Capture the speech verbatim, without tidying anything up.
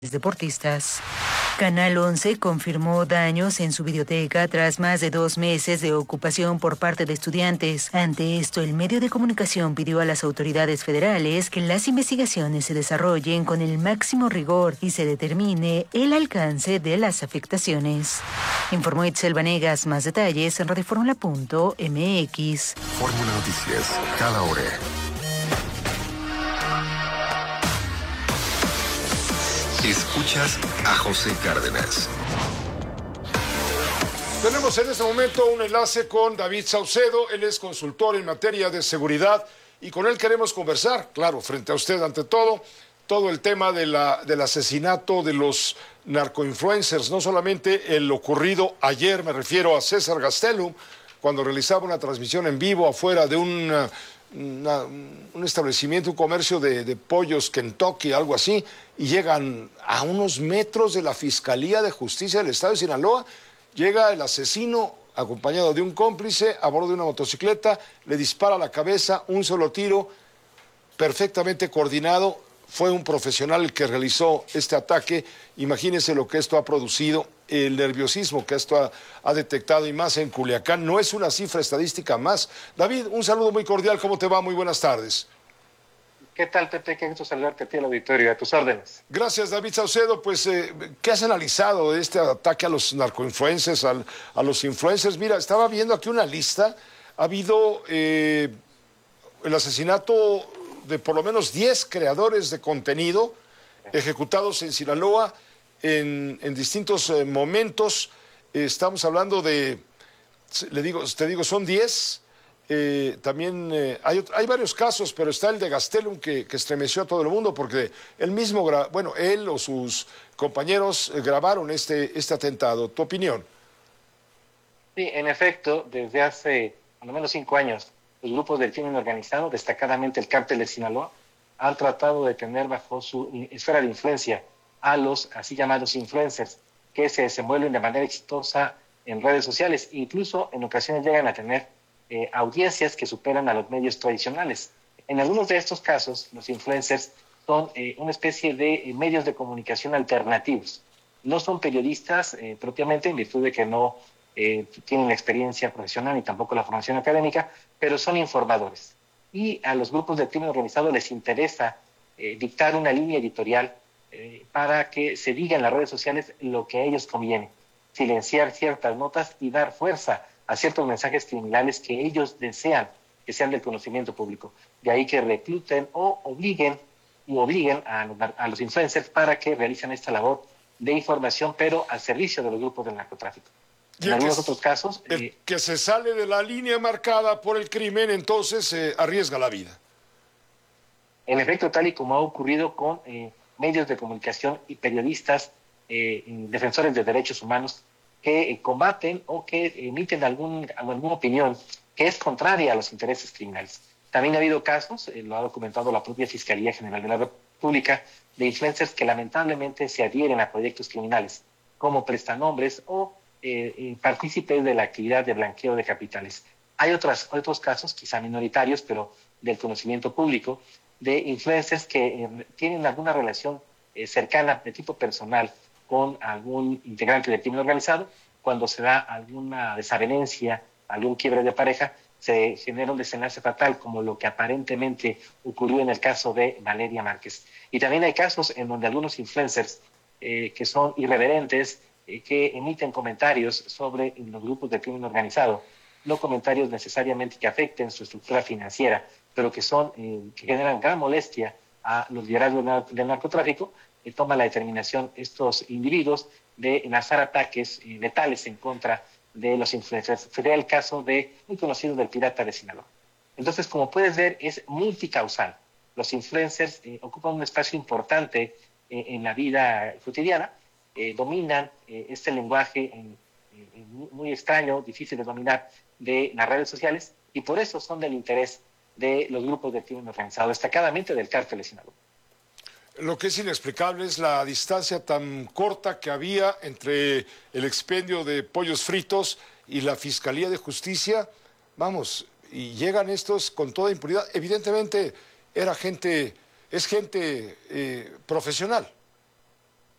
deportistas. Canal once confirmó daños en su videoteca tras más de dos meses de ocupación por parte de estudiantes. Ante esto, el medio de comunicación pidió a las autoridades federales que las investigaciones se desarrollen con el máximo rigor y se determine el alcance de las afectaciones. Informó Itzel Vanegas. Más detalles en radioformula punto m x. Fórmula Noticias, cada hora. Escuchas a José Cárdenas. Tenemos en este momento un enlace con David Saucedo. Él es consultor en materia de seguridad y con él queremos conversar, claro, frente a usted ante todo, todo el tema de la, del asesinato de los narcoinfluencers, no solamente el ocurrido ayer, me refiero a César Gastelum, cuando realizaba una transmisión en vivo afuera de un, una, un establecimiento, un comercio de, de pollos Kentucky, algo así, y llegan a unos metros de la Fiscalía de Justicia del Estado de Sinaloa, llega el asesino acompañado de un cómplice a bordo de una motocicleta, le dispara a la cabeza, un solo tiro, perfectamente coordinado. Fue un profesional el que realizó este ataque. Imagínense lo que esto ha producido, el nerviosismo que esto ha, ha detectado, y más en Culiacán. No es una cifra estadística más. David, un saludo muy cordial. ¿Cómo te va? Muy buenas tardes. ¿Qué tal, Pepe? Qué gusto saludarte a ti al auditorio, a tus órdenes. Gracias, David Saucedo. Pues, eh, ¿qué has analizado de este ataque a los narcoinfluencers, al, a los influencers? Mira, estaba viendo aquí una lista. Ha habido eh, el asesinato de por lo menos diez creadores de contenido ejecutados en Sinaloa en, en distintos eh, momentos. Eh, estamos hablando de, le digo, te digo, son diez. Eh, también eh, hay, hay varios casos, pero está el de Gastelum que, que estremeció a todo el mundo porque él mismo, bueno, él o sus compañeros eh, grabaron este, este atentado. ¿Tu opinión? Sí, en efecto, desde hace al menos cinco años, los grupos del crimen organizado, destacadamente el Cártel de Sinaloa, han tratado de tener bajo su esfera de influencia a los así llamados influencers, que se desenvuelven de manera exitosa en redes sociales. Incluso en ocasiones llegan a tener eh, audiencias que superan a los medios tradicionales. En algunos de estos casos, los influencers son eh, una especie de eh, medios de comunicación alternativos. No son periodistas eh, propiamente, en virtud de que no Eh, tienen la experiencia profesional y tampoco la formación académica, pero son informadores. Y a los grupos de crimen organizado les interesa eh, dictar una línea editorial eh, para que se diga en las redes sociales lo que a ellos conviene, silenciar ciertas notas y dar fuerza a ciertos mensajes criminales que ellos desean que sean del conocimiento público. De ahí que recluten o obliguen y obliguen a, a los influencers para que realicen esta labor de información, pero al servicio de los grupos del narcotráfico. En algunos otros casos... El eh, que se sale de la línea marcada por el crimen, entonces eh, arriesga la vida. En efecto, tal y como ha ocurrido con eh, medios de comunicación y periodistas, eh, defensores de derechos humanos, que eh, combaten o que emiten algún, alguna opinión que es contraria a los intereses criminales. También ha habido casos, eh, lo ha documentado la propia Fiscalía General de la República, de influencers que lamentablemente se adhieren a proyectos criminales, como prestanombres o Eh, partícipes de la actividad de blanqueo de capitales. Hay otras, otros casos, quizá minoritarios, pero del conocimiento público, de influencers que eh, tienen alguna relación eh, cercana de tipo personal con algún integrante del crimen organizado. Cuando se da alguna desavenencia, algún quiebre de pareja, se genera un desenlace fatal, como lo que aparentemente ocurrió en el caso de Valeria Márquez. Y también hay casos en donde algunos influencers eh, que son irreverentes, que emiten comentarios sobre los grupos de crimen organizado, no comentarios necesariamente que afecten su estructura financiera, pero que son eh, que generan gran molestia a los liderazgos del narcotráfico, eh, toma la determinación estos individuos de lanzar ataques eh, letales en contra de los influencers. Sería el caso de un conocido del Pirata de Sinaloa. Entonces, como puedes ver, es multicausal. Los influencers eh, ocupan un espacio importante eh, en la vida cotidiana. Eh, dominan eh, este lenguaje eh, eh, muy extraño, difícil de dominar, de las redes sociales, y por eso son del interés de los grupos de crimen organizado, destacadamente del Cártel de Sinaloa. Lo que es inexplicable es la distancia tan corta que había entre el expendio de pollos fritos y la Fiscalía de Justicia. Vamos, y llegan estos con toda impunidad. Evidentemente era gente, es gente eh, profesional.